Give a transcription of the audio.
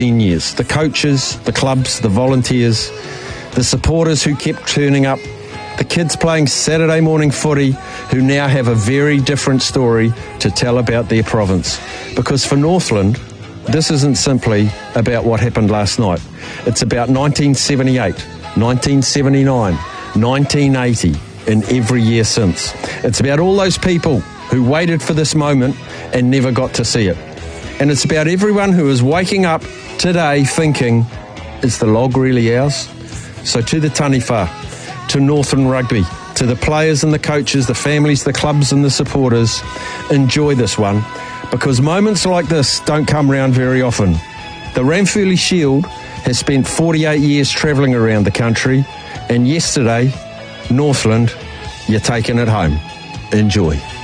years. The coaches, the clubs, the volunteers, the supporters who kept turning up, the kids playing Saturday morning footy who now have a very different story to tell about their province. Because for Northland, this isn't simply about what happened last night. It's about 1978, 1979, 1980, and every year since. It's about all those people who waited for this moment and never got to see it. And it's about everyone who is waking up today thinking, is the log really ours? So to the Taniwha, to Northern Rugby, to the players and the coaches, the families, the clubs and the supporters, enjoy this one, because moments like this don't come round very often. The Ranfurly Shield has spent 48 years travelling around the country, and yesterday, Northland, you're taking it home. Enjoy.